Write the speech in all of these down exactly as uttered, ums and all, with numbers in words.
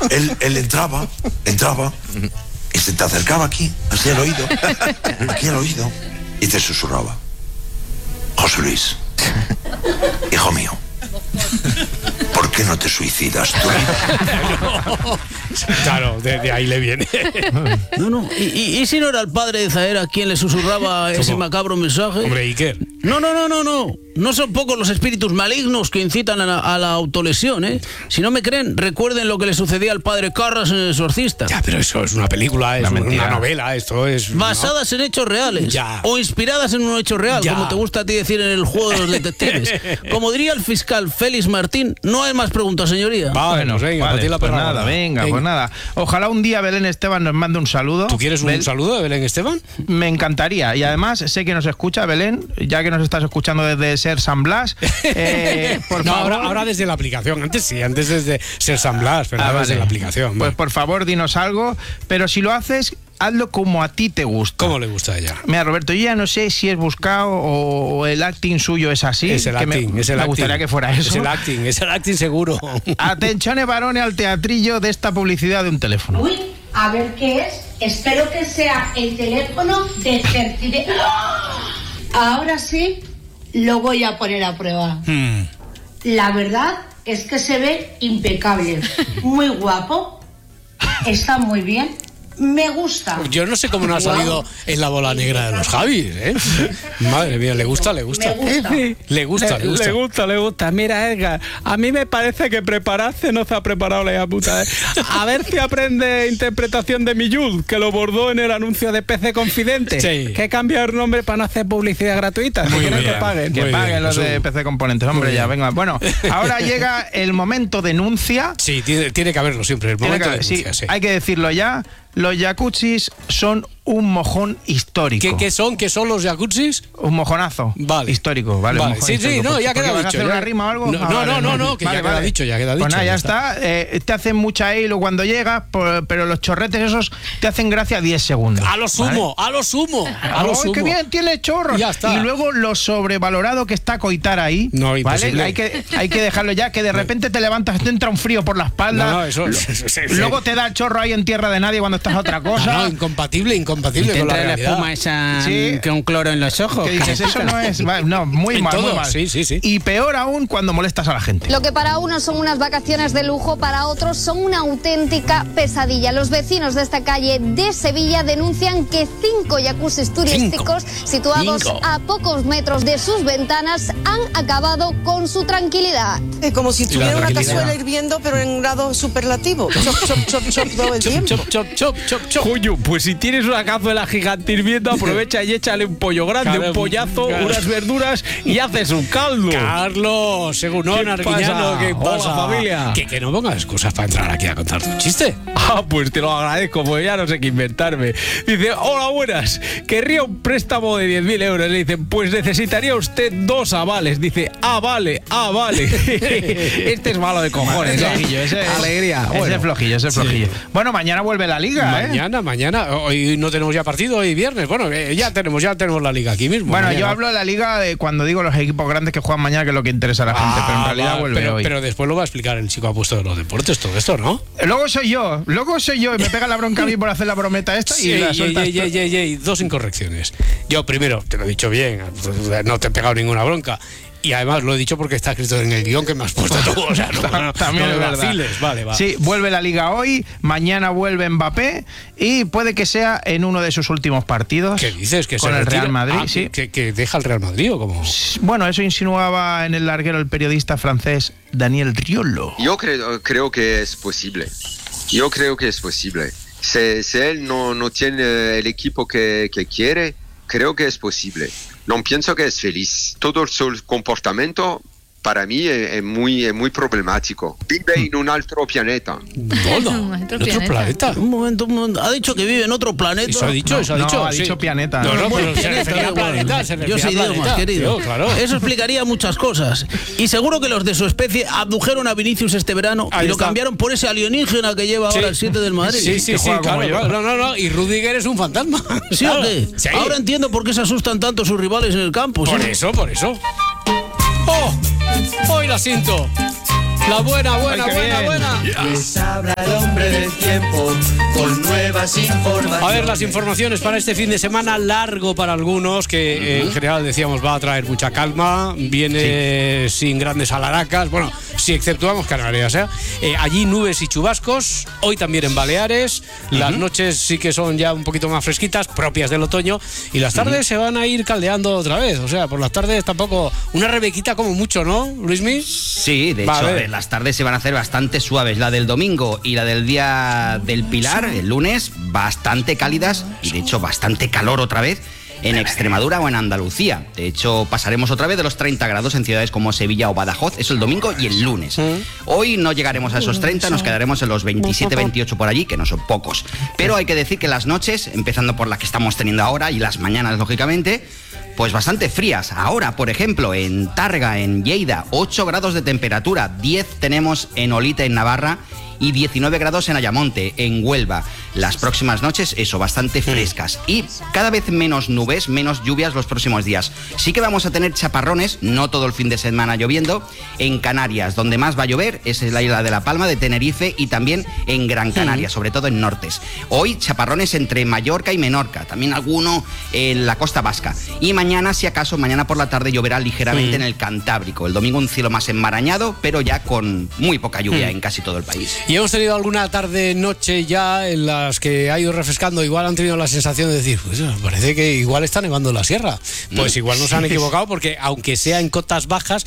Él, él entraba, entraba y se te acercaba aquí, así al oído, aquí al oído, y te susurraba: José Luis, hijo mío, ¿por qué no te suicidas tú? Claro, de, de ahí le viene. No, no. ¿Y, y, y si no era el padre de Zahera quien le susurraba ese ¿Cómo? macabro mensaje? Hombre, Iker. No, no, no, no, no. No son pocos los espíritus malignos que incitan a la, a la autolesión, ¿eh? Si no me creen, recuerden lo que le sucedía al padre Carras en El Exorcista. Ya, pero eso es una película, es una, una novela, esto es... Basadas ¿no? en hechos reales. Ya. O inspiradas en un hecho real, Ya. como te gusta a ti decir en el juego de los detectives. Como diría el fiscal Félix Martín, no hay más preguntas, señoría. Bueno, venga, vale, para ti la pues perra. nada, venga, venga, pues nada. Ojalá un día Belén Esteban nos mande un saludo. ¿Tú quieres un Bel- saludo de Belén Esteban? Me encantaría. Y además sé que nos escucha Belén, ya que nos estás escuchando desde Ser San Blas. Eh, por no, favor. ahora, ahora desde la aplicación. Antes sí, antes desde Ser San Blas, pero Ah, ahora vale. desde la aplicación. Pues ¿no? por favor, dinos algo. Pero si lo haces, hazlo como a ti te gusta. ¿Cómo le gusta a ella? Mira, Roberto, yo ya no sé si es buscado o, o el acting suyo es así. Es el que me, acting, es el me acting. gustaría que fuera eso. Es el acting, es el acting seguro. Atención, varones, al teatrillo de esta publicidad de un teléfono. Uy, a ver qué es. Espero que sea el teléfono de Certide. ¡Ah! Ahora sí, lo voy a poner a prueba. Hmm. La verdad es que se ve impecable. Muy guapo. Está muy bien. Me gusta. Yo no sé cómo no ha salido en la bola negra de los Javis, ¿eh? Madre mía, le gusta, le gusta. Me gusta. Le gusta, le gusta. Le gusta, le gusta. Mira, Edgar, a mí me parece que prepararse no se ha preparado la hija puta. ¿eh? A ver si aprende interpretación de Millul, que lo bordó en el anuncio de P C Confidente. Sí. Que cambia el nombre para no hacer publicidad gratuita. Muy Si quieren bien. que paguen. Que Muy paguen bien, los de Jesús. P C Componentes, hombre, Muy ya, bien. venga. Bueno, ahora llega el momento denuncia. Sí, tiene, tiene que haberlo siempre. El Tiene momento que- de sí, denuncia, sí. hay que decirlo ya. Los jacuzzis son un mojón histórico. ¿Qué, ¿Qué son? ¿Qué son los jacuzzis? Un mojonazo Vale. histórico, vale. un Vale, mojón sí, sí, histórico. no, ya ¿Por qué queda vas a dicho, hacer ya. una rima o algo? No, Ah, no, vale, no, no, no, que ya queda dicho, ya queda Pues dicho, nada, ya, ya está. Eh, te hacen mucha hilo cuando llegas, por- pero los chorretes esos te hacen gracia diez segundos. A lo sumo, a lo sumo, a lo ¡Ay, sumo. qué bien tiene chorros! Ya está. Y luego lo sobrevalorado que está coitar ahí. No, ¿vale? imposible. Hay que, hay que dejarlo ya, que de repente te levantas, te entra un frío por la espalda. No, no, eso- eso- eso- eso- Luego te da el chorro ahí en tierra de nadie cuando estás a otra cosa. No, no, incompatible, incompatible Te con la entra la realidad. espuma esa Sí. con cloro en los ojos. ¿Qué dices? Eso no es. va- No, muy En mal, todo, muy mal. sí, sí, sí. Y peor aún cuando molestas a la gente. Lo que para unos son unas vacaciones de lujo, para otros son una auténtica pesadilla. Los vecinos de esta calle de Sevilla denuncian que cinco jacuzzis turísticos situados Cinco. a pocos metros de sus ventanas han acabado con su tranquilidad. Eh, como si Y la tuviera una tranquilidad. cazuela hirviendo, pero en grado superlativo. Chop, chop, chop, chop todo el tiempo. Chop, chop, chop, chop, chop. Coño, pues si tienes una cazuela gigante hirviendo, aprovecha y échale un pollo grande, Claro, un pollazo, claro. unas verduras y haces un caldo. Carlos, según ¿Qué Arguiñano, pasa? ¿qué Hola, pasa? familia. Que, que no pongas excusas para entrar aquí a contar tu chiste. Ah, pues te lo agradezco, pues ya no sé qué inventarme. Dice, hola, buenas, querría un préstamo de diez mil euros. Le dicen, pues necesitaría usted dos avales. Dice, ah, vale, ah, vale. Este es malo de cojones, Ese ¿eh? flojillo, ese es- Alegría. Ese Bueno. es flojillo, ese es Sí. flojillo. Bueno, mañana vuelve la liga, ¿eh? Mañana, mañana. Hoy no tenemos ya partido, hoy viernes. Bueno, eh, ya tenemos, ya tenemos la liga aquí mismo. Bueno, mañana. yo hablo de la liga de cuando digo los equipos grandes que juegan mañana, que es lo que interesa a la gente, pero en Ah, realidad va, vuelve pero, hoy. pero después lo va a explicar el chico apuesto de los deportes, todo esto, ¿no? Luego soy yo, luego soy yo y me pega la bronca a mí por hacer la brometa esta y Ey, la ey, sueltas ey, tú. ey, ey, ey, dos incorrecciones. Yo primero, te lo he dicho bien, no te he pegado ninguna bronca. Y además lo he dicho porque está escrito en el guión que me has puesto tú. O sea, no, no, También no es me verdad. vaciles. Vale, va. Sí, vuelve la liga hoy, mañana vuelve Mbappé y puede que sea en uno de sus últimos partidos. ¿Qué dices? Que con se el retira? Real Madrid, Ah, sí. Que, que deja el Real Madrid o cómo. Bueno, eso insinuaba en el larguero el periodista francés Daniel Riolo. Yo creo, creo que es posible. Yo creo que es posible. Si, si él no, no tiene el equipo que, que quiere, creo que es posible. No pienso que es feliz. Todo su comportamiento para mí es, es muy, es muy problemático. Vive en un otro planeta. ¿Dónde? Otro ¿En otro planeta. planeta? Un momento, un momento. Ha dicho que vive en otro planeta. Eso ha dicho, eso ha No, dicho. ha sí. dicho planeta. No, no, Bueno, pero se planeta, refería a da igual. planeta, se Yo refería sé a idiomas, planeta. querido. Tío, claro. Eso explicaría muchas cosas. Y seguro que los de su especie abdujeron a Vinicius este verano Ahí y lo está. cambiaron por ese alienígena que lleva Sí. ahora el siete del Madrid. Sí, sí, que sí, juega claro, como yo. claro. No, no, no. Y Rudiger es un fantasma. ¿Sí Claro. o qué? Sí. Ahora entiendo por qué se asustan tanto sus rivales en el campo. ¿sí? Por eso, por eso. ¡Oh! ¡Hoy la siento! La buena, buena, Ay, qué buena, bien. buena. Les habla el hombre del tiempo con nuevas informaciones. A ver, las informaciones para este fin de semana, largo para algunos, que eh, en general decíamos va a traer mucha calma, viene sí. sin grandes alaracas, bueno, si exceptuamos Canarias, ¿eh? Eh, allí nubes y chubascos, hoy también en Baleares, uh-huh. las noches sí que son ya un poquito más fresquitas, propias del otoño, y las tardes uh-huh. se van a ir caldeando otra vez, o sea, por las tardes tampoco, una rebequita como mucho, ¿no, Luismi? Sí, de hecho, vale. las tardes se van a hacer bastante suaves, la del domingo y la del día del Pilar, el lunes, bastante cálidas y de hecho bastante calor otra vez en Extremadura o en Andalucía. De hecho, pasaremos otra vez de los treinta grados en ciudades como Sevilla o Badajoz, eso el domingo y el lunes. Hoy no llegaremos a esos treinta, nos quedaremos en los veintisiete, veintiocho por allí, que no son pocos. Pero hay que decir que las noches, empezando por la que estamos teniendo ahora y las mañanas, lógicamente, pues bastante frías. Ahora, por ejemplo, en Tárrega, en Lleida, ocho grados de temperatura, diez tenemos en Olite, en Navarra, y diecinueve grados en Ayamonte, en Huelva. Las próximas noches, eso, bastante frescas. Y cada vez menos nubes, menos lluvias los próximos días. Sí que vamos a tener chaparrones, no todo el fin de semana lloviendo, en Canarias. Donde más va a llover es en la isla de La Palma, de Tenerife y también en Gran Canaria, sobre todo en nortes. Hoy chaparrones entre Mallorca y Menorca, también alguno en la costa vasca. Y mañana, si acaso, mañana por la tarde lloverá ligeramente sí. en el Cantábrico. El domingo un cielo más enmarañado, pero ya con muy poca lluvia sí. en casi todo el país. Y hemos tenido alguna tarde-noche ya en las que ha ido refrescando, igual han tenido la sensación de decir, pues parece que igual está nevando en la sierra. Pues igual nos han equivocado porque aunque sea en cotas bajas,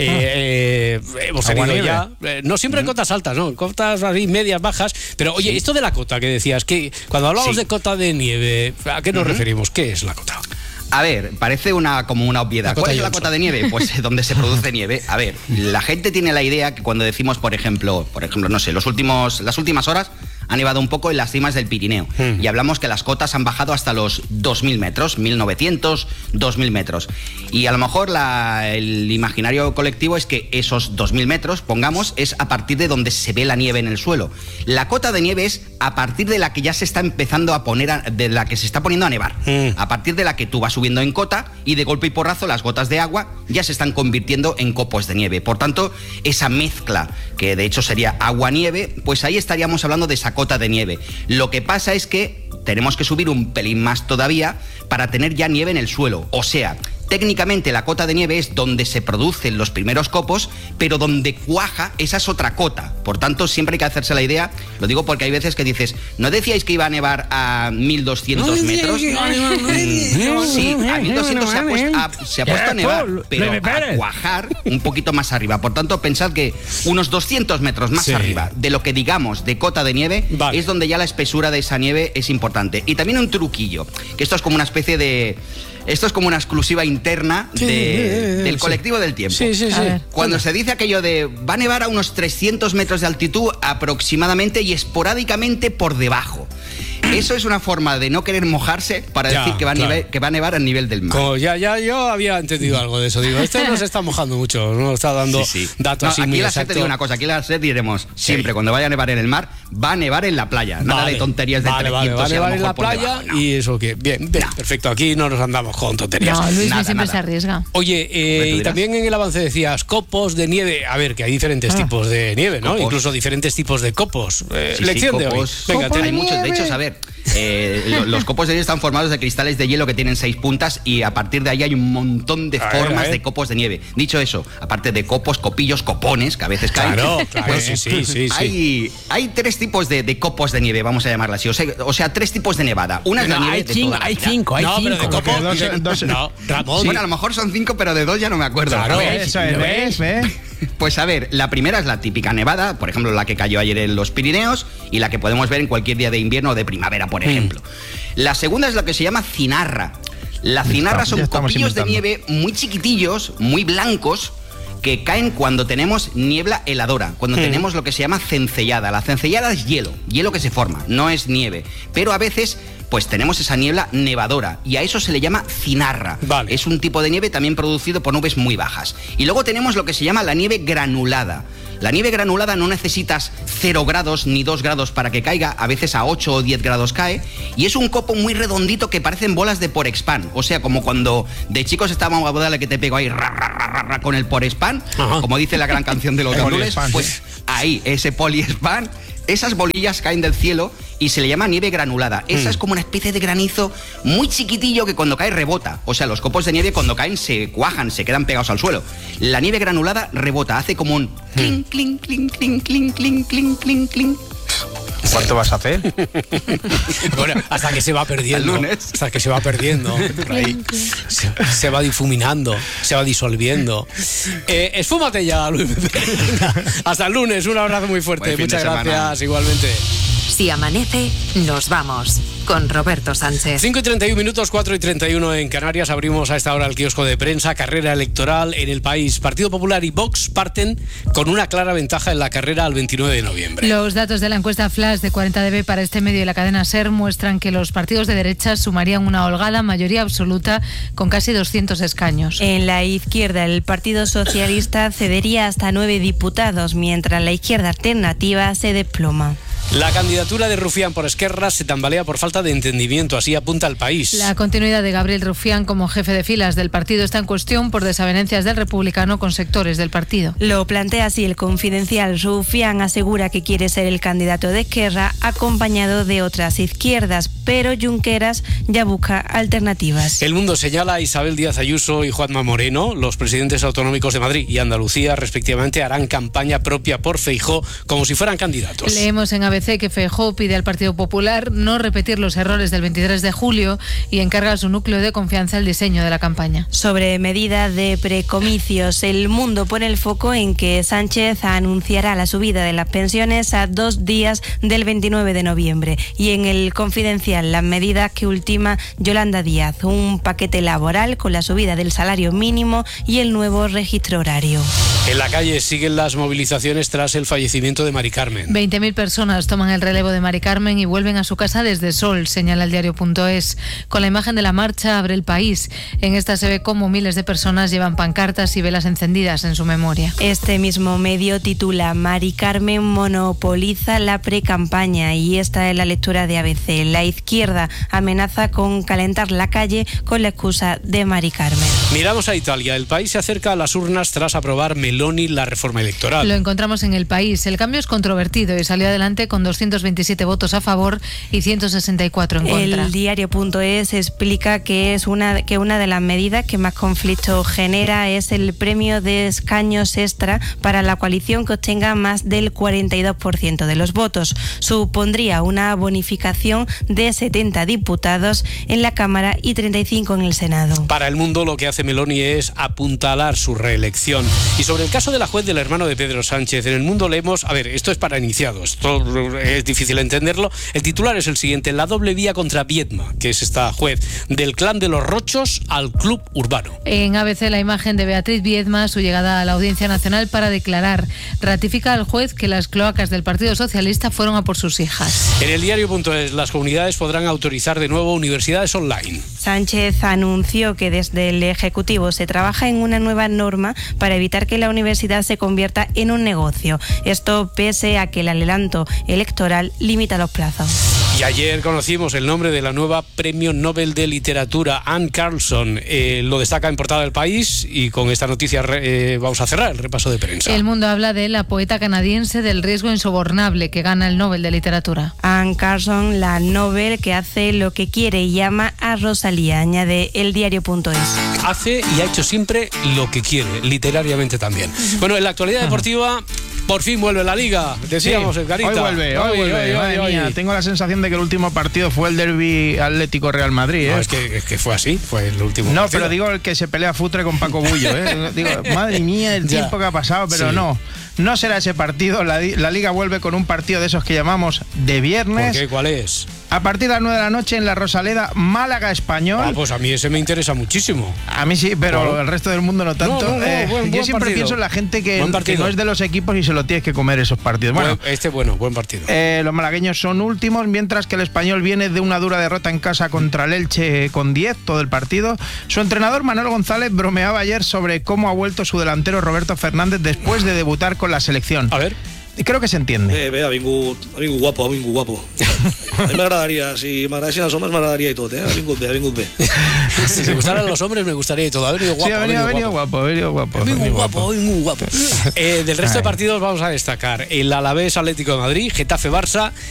eh, eh, hemos tenido ya, eh, no siempre en cotas altas, no, en cotas así medias, bajas, pero oye, sí. esto de la cota que decías, que cuando hablamos sí. de cota de nieve, ¿a qué nos uh-huh. referimos? ¿Qué es la cota? A ver, parece una como una obviedad. ¿Cuál es la cota de nieve? Pues donde se produce nieve. A ver, la gente tiene la idea que cuando decimos, por ejemplo, por ejemplo, no sé, los últimos, las últimas horas ha nevado un poco en las cimas del Pirineo. Mm. Y hablamos que las cotas han bajado hasta los dos mil metros, mil novecientos, dos mil metros. Y a lo mejor la, el imaginario colectivo es que esos dos mil metros, pongamos, es a partir de donde se ve la nieve en el suelo. La cota de nieve es a partir de la que ya se está empezando a poner, a, de la que se está poniendo a nevar. Mm. A partir de la que tú vas subiendo en cota y de golpe y porrazo las gotas de agua ya se están convirtiendo en copos de nieve. Por tanto, esa mezcla, que de hecho sería agua-nieve, pues ahí estaríamos hablando de esa cota de nieve. Lo que pasa es que tenemos que subir un pelín más todavía para tener ya nieve en el suelo. O sea, técnicamente la cota de nieve es donde se producen los primeros copos, pero donde cuaja, esa es otra cota. Por tanto, siempre hay que hacerse la idea, lo digo porque hay veces que dices, ¿no decíais que iba a nevar a mil doscientos metros? Sí, a mil doscientos se ha puesto a, se ha puesto a nevar, pero a cuajar un poquito más arriba. Por tanto, pensad que unos doscientos metros más sí. arriba de lo que digamos de cota de nieve, vale. es donde ya la espesura de esa nieve es importante. Y también un truquillo, que esto es como una especie de... Esto es como una exclusiva interna de, sí, sí, del colectivo sí. del tiempo. Sí, sí, sí. Cuando se dice aquello de va a nevar a unos trescientos metros de altitud aproximadamente y esporádicamente por debajo. Eso es una forma de no querer mojarse para ya, decir que va, a claro. nivel, que va a nevar al nivel del mar. Como ya, ya, yo había entendido algo de eso. Digo, este no se está mojando mucho, no está dando sí, sí. datos no, así aquí muy la exactos. Te digo una cosa, aquí la SER diremos siempre, sí. cuando vaya a nevar en el mar, va a nevar en la playa. Vale. Nada de tonterías de vale, trescientos. Vale, va a nevar en la playa debajo, no. y eso que... Bien, bien no. perfecto, aquí no nos andamos con tonterías. No, Luis nada, siempre nada. se arriesga. Oye, eh, y también en el avance decías copos de nieve. A ver, que hay diferentes ah. tipos de nieve, ¿no? Copos. Incluso diferentes tipos de copos. Eh, sí, lección sí, de hoy. Venga, hay nieve. muchos. De hecho, a ver, eh, los copos de nieve están formados de cristales de hielo que tienen seis puntas y a partir de ahí hay un montón de a formas ver, de copos de nieve. Dicho eso, aparte de copos, copillos, copones, que a veces caen. Claro, claro, pues, sí, sí, sí, hay, sí. hay tres tipos de, de copos de nieve, vamos a llamarla así. O sea, o sea tres tipos de nevada. Una es la no, nieve hay de cinco, toda la hay vida. cinco, hay no, cinco. Pero de copos, dos, de, dos, no, Ramón. Sí. Bueno, a lo mejor son cinco, pero de dos ya no me acuerdo. Claro, ¿ves? Eso es, ¿ves? ¿ves? Pues a ver, la primera es la típica nevada, por ejemplo, la que cayó ayer en los Pirineos y la que podemos ver en cualquier día de invierno o de primavera, por ejemplo. Mm. La segunda es lo que se llama cinarra. La cinarra son copillos de nieve muy chiquitillos, muy blancos, que caen cuando tenemos niebla heladora, cuando mm. tenemos lo que se llama cencellada. La cencellada es hielo, hielo que se forma, no es nieve, pero a veces pues tenemos esa niebla nevadora y a eso se le llama cinarra. Vale. Es un tipo de nieve también producido por nubes muy bajas. Y luego tenemos lo que se llama la nieve granulada. La nieve granulada no necesitas cero grados ni dos grados para que caiga, a veces a ocho o diez grados cae, y es un copo muy redondito que parecen bolas de Porexpan, o sea, como cuando de chicos estábamos a bodarle que te pego ahí ra, ra, ra, ra, ra, con el Porexpan, como dice la gran canción de los gandules, pues ahí, ese Poliespan, esas bolillas caen del cielo y se le llama nieve granulada. Esa mm. es como una especie de granizo muy chiquitillo que cuando cae rebota. O sea, los copos de nieve cuando caen se cuajan, se quedan pegados al suelo. La nieve granulada rebota, hace como un clink, clink, clink, clink, clink, clink, clink, clink, clink. ¿Cuánto vas a hacer? Bueno, hasta que se va perdiendo. Hasta que se va perdiendo. Se, se va difuminando, se va disolviendo. Eh, esfúmate ya, Luis. Hasta el lunes, un abrazo muy fuerte. Muchas gracias, igualmente. Si amanece, nos vamos con Roberto Sánchez. cinco y treinta y uno minutos, cuatro y treinta y uno en Canarias. Abrimos a esta hora el kiosco de prensa. Carrera electoral en el país. Partido Popular y Vox parten con una clara ventaja en la carrera al veintinueve de noviembre. Los datos de la encuesta Flash de cuarenta D B para este medio y la cadena SER muestran que los partidos de derecha sumarían una holgada mayoría absoluta con casi doscientos escaños. En la izquierda, el Partido Socialista cedería hasta nueve diputados, mientras la izquierda alternativa se desploma. La candidatura de Rufián por Esquerra se tambalea por falta de entendimiento, así apunta el país. La continuidad de Gabriel Rufián como jefe de filas del partido está en cuestión por desavenencias del republicano con sectores del partido. Lo plantea así el Confidencial. Rufián asegura que quiere ser el candidato de Esquerra acompañado de otras izquierdas, pero Junqueras ya busca alternativas. El Mundo señala a Isabel Díaz Ayuso y Juanma Moreno, los presidentes autonómicos de Madrid y Andalucía, respectivamente, harán campaña propia por Feijóo como si fueran candidatos. Leemos en A B C que Feijóo pide al Partido Popular no repetir los errores del veintitrés de julio y encarga a su núcleo de confianza el diseño de la campaña. Sobre medidas de precomicios, El Mundo pone el foco en que Sánchez anunciará la subida de las pensiones a dos días del veintinueve de noviembre. Y en el Confidencial, las medidas que ultima Yolanda Díaz, un paquete laboral con la subida del salario mínimo y el nuevo registro horario. En la calle siguen las movilizaciones tras el fallecimiento de Mari Carmen. veinte mil personas toman el relevo de Mari Carmen y vuelven a su casa desde Sol, señala el diario punto es. Con la imagen de la marcha abre El País. En esta se ve cómo miles de personas llevan pancartas y velas encendidas en su memoria. Este mismo medio titula Mari Carmen monopoliza la precampaña, y esta es la lectura de A B C. La izquierda amenaza con calentar la calle con la excusa de Mari Carmen. Miramos a Italia. El país se acerca a las urnas tras aprobar Meloni la reforma electoral. Lo encontramos en El País. El cambio es controvertido y salió adelante con doscientos veintisiete votos a favor y ciento sesenta y cuatro en contra. El diario punto es explica que es una que una de las medidas que más conflicto genera es el premio de escaños extra para la coalición que obtenga más del cuarenta y dos por ciento de los votos. Supondría una bonificación de setenta diputados en la Cámara y treinta y cinco en el Senado. Para El Mundo, lo que hace Meloni es apuntalar su reelección. Y sobre el caso de la juez del hermano de Pedro Sánchez, en El Mundo leemos, a ver, esto es para iniciados, esto es difícil entenderlo. El titular es el siguiente: la doble vía contra Viedma, que es esta juez, del clan de los Rochos al club urbano. En A B C, la imagen de Beatriz Viedma, su llegada a la Audiencia Nacional para declarar. Ratifica al juez que las cloacas del Partido Socialista fueron a por sus hijas. En el diario punto es, las comunidades podrán autorizar de nuevo universidades online. Sánchez anunció que desde el Ejecutivo se trabaja en una nueva norma para evitar que la universidad se convierta en un negocio. Esto pese a que el adelanto electoral limita los plazos. Y ayer conocimos el nombre de la nueva Premio Nobel de Literatura, Anne Carlson. Eh, lo destaca en portada del País, y con esta noticia eh, vamos a cerrar el repaso de prensa. El Mundo habla de la poeta canadiense del riesgo insobornable que gana el Nobel de Literatura. Anne Carlson, la Nobel que hace lo que quiere y llama a Rosalía, añade el diario punto es. Hace y ha hecho siempre lo que quiere, literariamente también. Bueno, en la actualidad deportiva, por fin vuelve la Liga. Decíamos, sí, Edgarita. Hoy vuelve, hoy, hoy vuelve. Hoy, madre hoy, mía, hoy. Tengo la sensación de que el último partido fue el derbi Atlético-Real Madrid. ¿eh? No, es que, es que fue así, fue el último No, partido. pero digo el que se pelea Futre con Paco Bullo. ¿eh? Digo, madre mía, el tiempo ya. que ha pasado, pero sí. no. no será ese partido. La, la Liga vuelve con un partido de esos que llamamos de viernes. ¿Por qué? ¿Cuál es? A partir de las nueve de la noche en la Rosaleda, Málaga-Español. Ah, pues a mí ese me interesa muchísimo. A mí sí, pero claro. el resto del mundo no tanto. No, no, no, eh, buen, yo buen siempre partido. pienso en la gente que, que no es de los equipos y se lo tienes que comer esos partidos. Bueno, Buen, este bueno, buen partido. Eh, los malagueños son últimos, mientras que el Español viene de una dura derrota en casa contra el Elche con diez todo el partido. Su entrenador Manuel González bromeaba ayer sobre cómo ha vuelto su delantero Roberto Fernández después de debutar con la selección. A ver. I creo que s'entiende. Bé, bé, ha vingut, ha vingut guapo, ha vingut guapo. A mi m'agradaria, si m'agradessin els homes m'agradaria i tot, eh? Ha vingut bé, ha vingut bé. Si me gustaran los hombres me gustaría y todo. Ha venido guapo. Sí, ha venido, ha venido guapo, ha venido guapo. Ha venido guapo, ha venido guapo. Eh, del resto de partidos vamos a destacar el Alavés Atlético de Madrid, Getafe Barça,